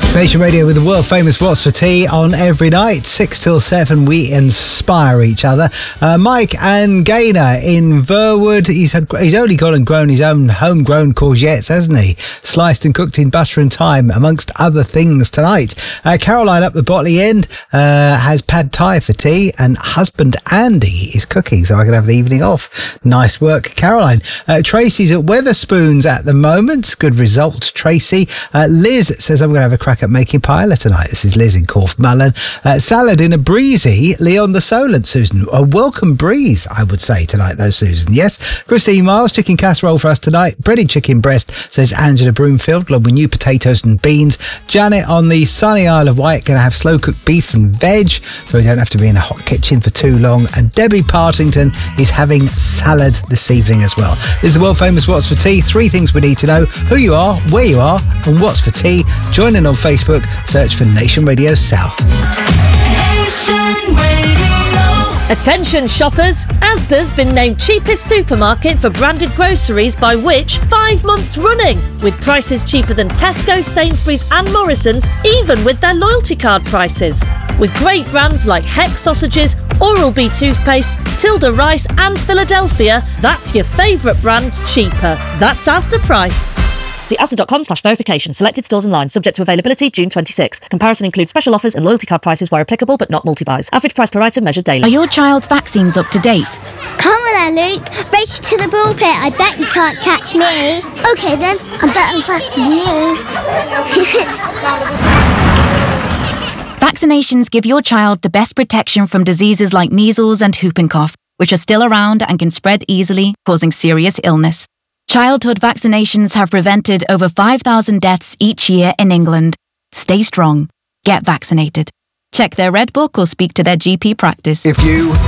Nation Radio with the world famous What's for Tea on every night, 6 till 7. We inspire each other. Mike and Gaynor in Verwood. He's only gone and grown his own homegrown courgettes, hasn't he? Sliced and cooked in butter and thyme, amongst other things tonight. Caroline up the Botley end has pad thai for tea, and husband Andy is cooking, so I can have the evening off. Nice work, Caroline. Tracy's at Weatherspoons at the moment. Good result, Tracy. Liz says, I'm going to have a crack at making paella tonight. This is Liz in Corfe Salad in a breezy, Leon the Solent, Susan. A welcome breeze, I would say, tonight, though, Susan. Yes. Christine Miles, chicken casserole for us tonight. Breaded chicken breast, says Angela Broomfield, along with new potatoes and beans. Janet on the sunny Isle of Wight, going to have slow-cooked beef and veg, so we don't have to be in a hot kitchen for too long. And Debbie Partington is having salad this evening as well. This is the world-famous What's for Tea. 3 things we need to know: who you are, where you are, and what's for tea. Join in on Facebook. Search for Nation Radio South. Nation Radio. Attention shoppers, Asda's been named cheapest supermarket for branded groceries by Which 5 months running, with prices cheaper than Tesco, Sainsbury's and Morrison's, even with their loyalty card prices. With great brands like Hex sausages, Oral-B toothpaste, Tilda Rice and Philadelphia, that's your favourite brands cheaper. That's Asda price. See asda.com/verification. Selected stores and lines. Subject to availability June 26. Comparison includes special offers and loyalty card prices where applicable, but not multi-buys. Average price per item measured daily. Are your child's vaccines up to date? Come on then, Luke. Race to the pulpit. I bet you can't catch me. OK then, I'm better faster than you. Vaccinations give your child the best protection from diseases like measles and whooping cough, which are still around and can spread easily, causing serious illness. Childhood vaccinations have prevented over 5,000 deaths each year in England. Stay strong. Get vaccinated. Check their Red Book or speak to their GP practice. If you